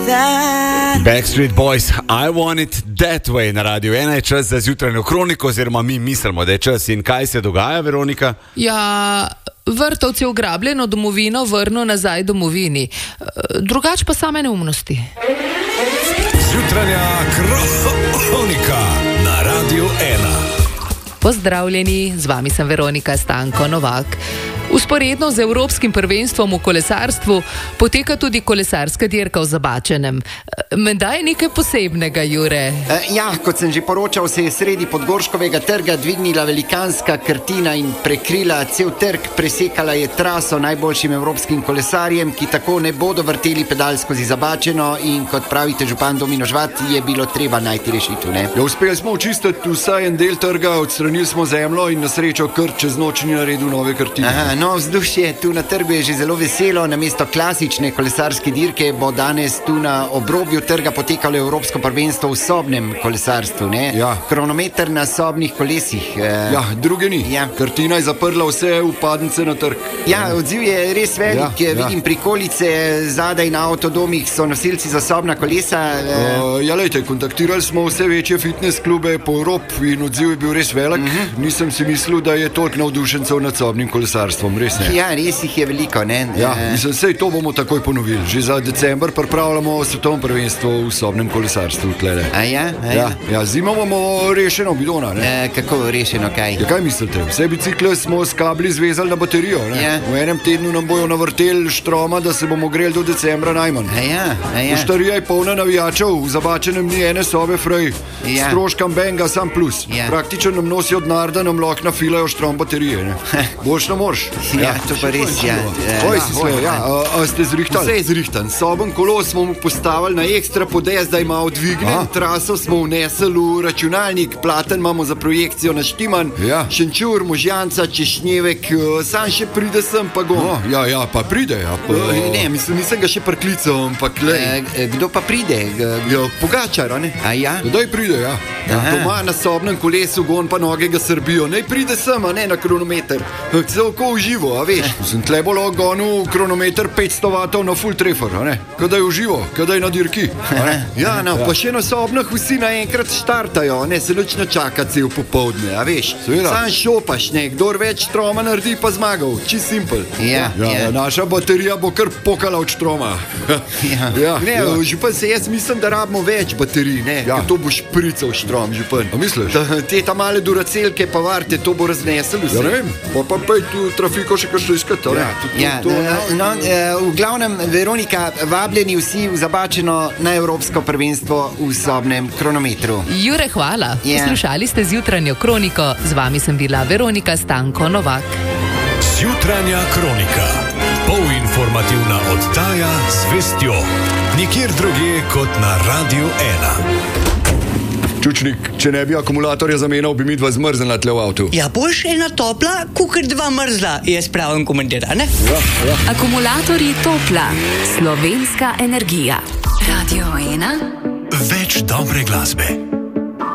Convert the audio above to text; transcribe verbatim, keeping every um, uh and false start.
that. Backstreet Boys, I Want It That Way na Radiu ena je čas za zjutranjo kroniko, oziroma mi mislimo, da je čas. In kaj se dogaja, Veronika? Ja, Vrtovci je ugrabljeno domovino vrnil nazaj domovini. Drugač pa same neumnosti. Zjutranja kronika na Radiu ena. Pozdravljeni, z vami sem Veronika Stanko Novak. Usporedno z evropskim prvenstvom v kolesarstvu poteka tudi kolesarska dirka v Zabačenem. Menda je nekaj posebnega, Jure. Ja, kot sem že poročal, se je sredi Podgorškovega trga dvignila velikanska krtina in prekrila cel trg, presekala je traso najboljšim evropskim kolesarjem, ki tako ne bodo vrteli pedal skozi Zabačeno, in kot pravite župan Domino Žvat, je bilo treba najti rešitev, ne? Ja, uspeli smo očistiti vsaj en del trga, odstranili smo zemljo in na srečo kar čez noč ni naredil nove krtine. Aha, no, vzdušje tu na trgu je že zelo veselo. Namesto klasične kolesarske dirke bo danes tu na obrobju trga potekalo evropsko prvenstvo v sobnem kolesarstvu, ne? Ja. Kronometer na sobnih kolesih. Eh, Ja, druge ni. Ja. Krtina je zaprla vse upadnice na trg. Ja, odziv je res velik. Ja, ja. Vidim prikolice, zadaj na avtodomih so nosilci za sobna kolesa. Eh, Uh, ja, lejte, kontaktirali smo vse večje fitness klube po Evropi in odziv je bil res velik. Uh-huh. Nisem si mislil, da je toliko navdušencev nad sobnim kolesarstvom, res ne. Ja, res jih je veliko, ne? Ja, Eh, mislim, sej to bomo takoj ponovili. Že za december pripravljamo svetovno prvenstvo v sobnem kolesarstvu tlele. A ja? A ja? Ja, ja, zimo bomo rešeno bidona, ne? Eh, kako rešeno, kaj? Ja, kaj mislite? Vse bicikle smo s kabli zvezali na baterijo, ne? Ja. V enem tednu nam bojo navrteli štroma, da se bomo greli do decembra najmanj. A ja? A ja? Poštarija je polna navijačev, v Zabačenem ni ene sobe frej. Ja. Stroškam benga sam plus. Ja. Praktično nam nosijo denar, da nam lahko nafilajo štrom baterije, ne? Boš ne moreš. Ja, to pa res, ja. Eh, Oj, si slej, ja, a, a ste zrihtali? Vse je zrihtan. Soben kolo smo mu postavili na ekstra podes, da ima odvignen. Traso smo vnesli v računalnik, platen imamo za projekcijo naštiman. Ja. Šenčur, Možjanca, Češnjevek, eh, sam še pride sem, pa go. No, ja, ja, pa pride, ja. Pa, ne, mislim, nisem ga še priklical, ampak lej. Eh, kdo pa pride? G- Ja, Pogačar, a ne? A ja? Daj pride, ja. Ja, Aha. doma na sobnem kolesu, gon pa noge ga srbijo. Naj pride sem, a ne na kronometer. Celo ko uživo, a veš. Sem tle bo lahko gonil kronometer petsto vatov na full treffer, a ne? Kadaj uživo, kadaj na dirki. a ne? Ja, no, pa še na sobnih vsi naenkrat štartajo, a ne, se nič ne čaka cel popoldne, a veš. Seveda. Sam šopaš, ne, kdor več štroma naredi, pa zmagal. Čist simpel. Ja, Ja, ja. naša baterija bo kar pokala od štroma. Ja. ja, Ne, ja. župan, se jaz mislim, da rabimo več baterij, ne? Ja. Ker to bo šprical štrom, župan. A misliš? Ta, te ta male duracelke pa varte, to bo raznesel vse. Ja, ne vem, pa pa pej tu trafiko še kakšno iskati, a ne? Ja, To- to- ja, to, ne? no, no, eh, v glavnem, Veronika, vabljeni vsi v Zabačeno na evropsko prvenstvo v sobnem kronometru. Jure, hvala. Ja. Poslušali ste zjutranjo kroniko, z vami sem bila Veronika Stanko Novak. Zjutranja kronika. Polinformativna oddaja z vestjo. Nikjer drugje kot na Radiu ena. Čučnik, če ne bi akumulatorja zamenjal, bi mi dva zmrznila tle v avtu. Ja, boš ena topla, kukar dva mrzla, jaz pravim komentar, ne? Akumulatorji Topla, slovenska energija. Radio ena. Več dobre glasbe.